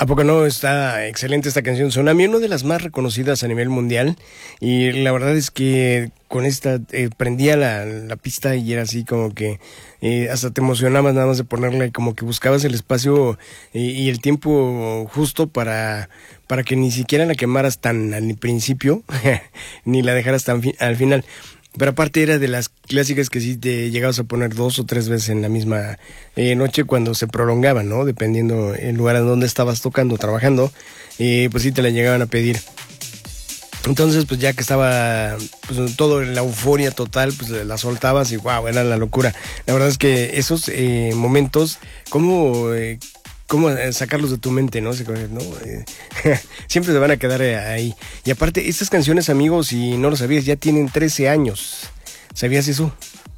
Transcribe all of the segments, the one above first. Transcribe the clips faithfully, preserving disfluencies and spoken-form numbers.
¿A poco no? Está excelente esta canción. Tsunami, una de las más reconocidas a nivel mundial. Y la verdad es que con esta eh, prendía la, la pista y era así como que eh, hasta te emocionabas nada más de ponerla y como que buscabas el espacio eh, y el tiempo justo para, para que ni siquiera la quemaras tan al principio ni la dejaras tan fi- al final. Pero aparte era de las clásicas que sí te llegabas a poner dos o tres veces en la misma eh, noche cuando se prolongaban, ¿no? Dependiendo el lugar en donde estabas tocando, trabajando, eh, pues sí te la llegaban a pedir. Entonces, pues ya que estaba pues, todo en la euforia total, pues la soltabas y wow, era la locura. La verdad es que esos eh, momentos, ¿cómo... Eh, cómo sacarlos de tu mente, ¿no? ¿no? Eh, siempre se van a quedar ahí. Y aparte, estas canciones, amigos, si no lo sabías, ya tienen trece años. ¿Sabías eso?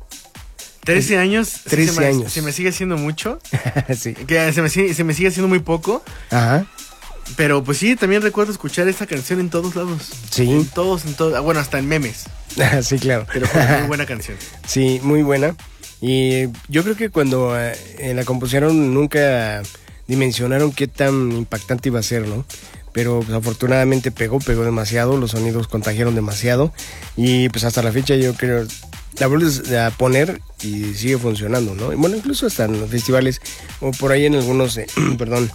trece años. trece se me, años. Se me sigue haciendo mucho. Sí. Que se me, se me sigue haciendo muy poco. Ajá. Pero pues sí, también recuerdo escuchar esta canción en todos lados. Sí. En todos, en todos. Bueno, hasta en memes. Sí, claro. Pero fue muy buena canción. Sí, muy buena. Y yo creo que cuando eh, la compusieron nunca dimensionaron qué tan impactante iba a ser, ¿no? Pero pues, afortunadamente pegó, pegó demasiado, los sonidos contagiaron demasiado y pues hasta la fecha yo creo la vuelves a poner y sigue funcionando, ¿no? Y bueno, incluso hasta en los festivales o por ahí en algunos, eh, perdón,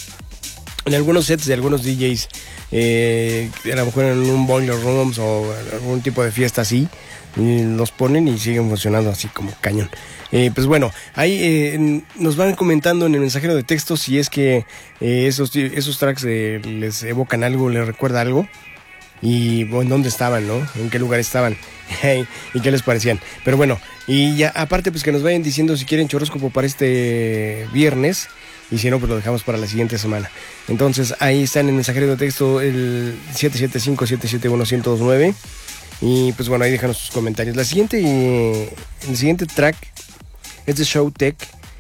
en algunos sets de algunos D Js, eh, a lo mejor en un boiler rooms o algún tipo de fiesta así, y los ponen y siguen funcionando así como cañón. Eh, pues bueno, ahí eh, nos van comentando en el mensajero de texto si es que eh, esos, esos tracks eh, les evocan algo, les recuerda algo y bueno, dónde estaban, ¿no? En qué lugar estaban y qué les parecían. Pero bueno, y ya aparte pues que nos vayan diciendo si quieren choróscopo para este viernes y si no pues lo dejamos para la siguiente semana. Entonces ahí está en el mensajero de texto el siete siete cinco, siete siete uno, uno cero dos nueve y pues bueno, ahí déjanos sus comentarios. La siguiente, eh, el siguiente track es de Showtek,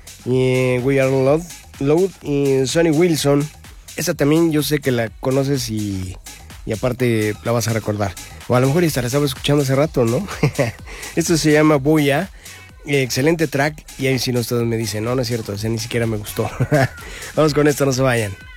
y We Are Loud, Loud y Sonny Wilson. Esa también yo sé que la conoces y, y aparte la vas a recordar. O a lo mejor esta la estaba escuchando hace rato, ¿no? Esto se llama Boya. Excelente track. Y ahí si no ustedes me dicen, no, no es cierto, ese ni siquiera me gustó. Vamos con esto, no se vayan.